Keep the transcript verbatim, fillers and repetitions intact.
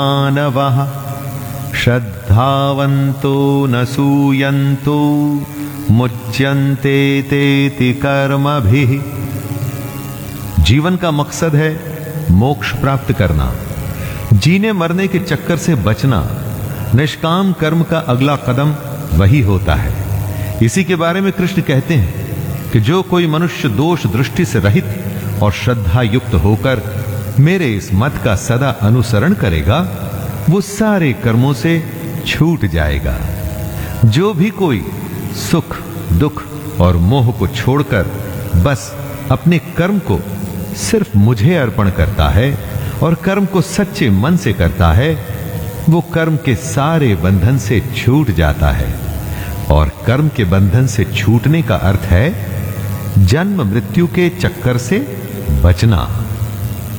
मानवः श्रद्धावन्तो न सूयन्तो मुच्यन्ते तेति कर्मभिः। जीवन का मकसद है मोक्ष प्राप्त करना, जीने मरने के चक्कर से बचना। निष्काम कर्म का अगला कदम वही होता है। इसी के बारे में कृष्ण कहते हैं कि जो कोई मनुष्य दोष दृष्टि से रहित और श्रद्धा युक्त होकर मेरे इस मत का सदा अनुसरण करेगा, वो सारे कर्मों से छूट जाएगा। जो भी कोई सुख दुख और मोह को छोड़कर बस अपने कर्म को सिर्फ मुझे अर्पण करता है और कर्म को सच्चे मन से करता है, वो कर्म के सारे बंधन से छूट जाता है। और कर्म के बंधन से छूटने का अर्थ है जन्म मृत्यु के चक्कर से बचना।